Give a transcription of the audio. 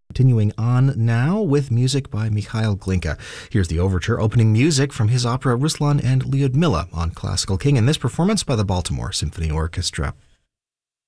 Continuing on now with music by Mikhail Glinka. Here's the overture opening music from his opera Ruslan and Lyudmila on Classical King, in this performance by the Baltimore Symphony Orchestra.